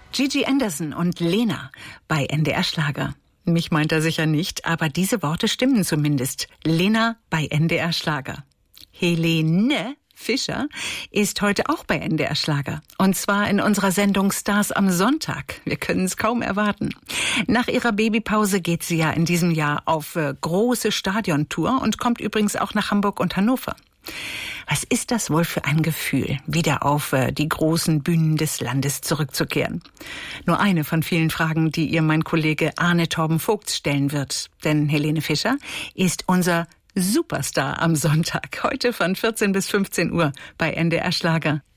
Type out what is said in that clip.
Gigi Anderson und Lena bei NDR Schlager. Mich meint er sicher nicht, aber diese Worte stimmen zumindest. Lena bei NDR Schlager. Helene Fischer ist heute auch bei NDR Schlager. Und zwar in unserer Sendung Stars am Sonntag. Wir können es kaum erwarten. Nach ihrer Babypause geht sie ja in diesem Jahr auf große Stadiontour und kommt übrigens auch nach Hamburg und Hannover. Was ist das wohl für ein Gefühl, wieder auf die großen Bühnen des Landes zurückzukehren? Nur eine von vielen Fragen, die ihr mein Kollege Arne Torben Vogts stellen wird. Denn Helene Fischer ist unser Superstar am Sonntag, heute von 14 bis 15 Uhr bei NDR Schlager.